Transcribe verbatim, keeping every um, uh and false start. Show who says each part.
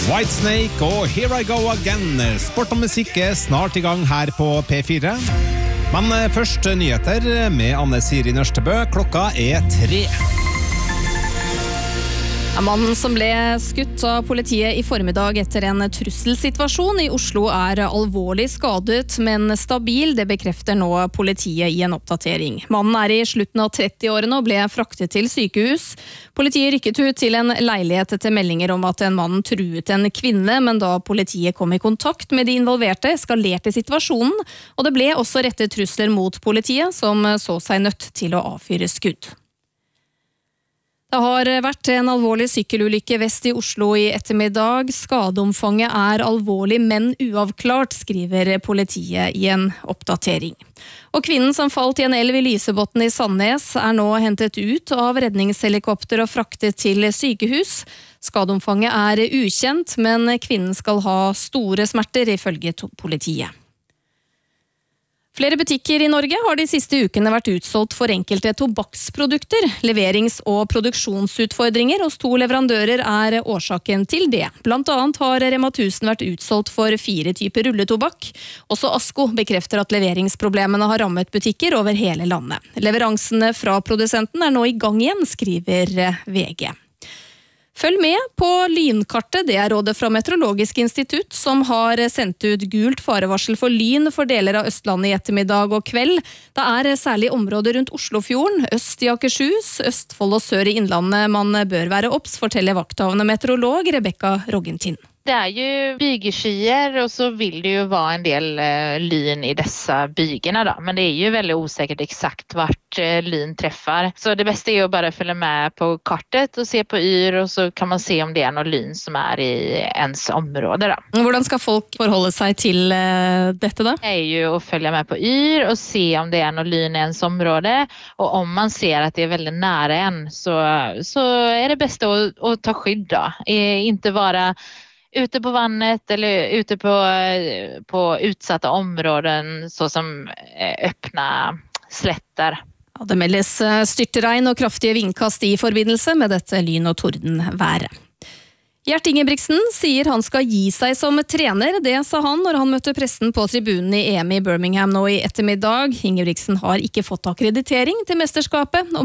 Speaker 1: Whitesnake og Here I Go Again. Sport og musikk er snart i gang her på P fire. Men først nyheter med Anne Siri Nørstebø. Klokka er tre.
Speaker 2: Mannen som ble skutt av politiet i formiddag etter en trusselsituasjon i Oslo er alvorlig skadet, men stabil. Det bekrefter nå politiet i en oppdatering. Mannen er i slutten av trettiårene og ble fraktet til sykehus. Politiet rykket ut til en leilighet etter meldinger om at en mann truet en kvinne, men da politiet kom i kontakt med de involverte, eskalerte situasjonen, og det ble også rettet trusler mot politiet, som så seg nødt til å avfyre skudd. Det har vært en alvorlig sykkelulykke vest i Oslo i ettermiddag. Skadeomfanget er alvorlig, men uavklart, skriver politiet i en oppdatering. Og kvinnen som falt i en elv i Lysebotn i Sandnes er nå hentet ut av redningshelikopter og fraktet til sykehus. Skadeomfanget er ukjent, men kvinnen skal ha store smerter ifølge politiet. Flere butikker i Norge har de siste ukene vært utsolgt for enkelte tobakksprodukter. Leverings- og produksjonsutfordringer hos to leverandører er årsaken til det. Blant annet har Rema tusen vært utsolgt for fire typer rulletobakk. Også Asko bekrefter at leveringsproblemene har rammet butikker over hele landet. Leveransene fra produsenten er nå i gang igjen, skriver V G. Følg med på lynkartet, det er rådet fra Meteorologisk institutt, som har sendt ut gult farevarsel for lyn for deler av Østlandet i ettermiddag og kveld. Det er særlig områder rundt Oslofjorden, øst i Akershus, Østfold og sør i Innlandet man bør være obs, forteller vakthavende meteorolog Rebecca Roggentin.
Speaker 3: Det är ju bygeskyer och så vill det ju vara en del eh, lyn i dessa bygerna då. Men det är ju väldigt osäkert exakt vart eh, lyn träffar. Så det bästa är ju bara följa med på kartet och se på yr och så kan man se om det är någon lyn som är i ens område då.
Speaker 2: Hvordan skal folk forholde seg til eh, dette da?
Speaker 3: Det är ju att följa med på yr och se om det är någon lyn i ens område. Och om man ser att det är väldigt nära en så, så är det bästa att, att ta skydd då. Eh, inte vara ute på vannet eller ute på, på utsatta områden såsom öppna slätter.
Speaker 2: Ja, det meldes styrtregn og kraftige vindkast i forbindelse med dette lyn- og tordenværet. Gjert Ingebrigtsen sier han skal gi seg som trener. Det sa han når han møtte pressen på tribunen i E M i Birmingham nå i ettermiddag. Ingebrigtsen har ikke fått akkreditering til mesterskapet, og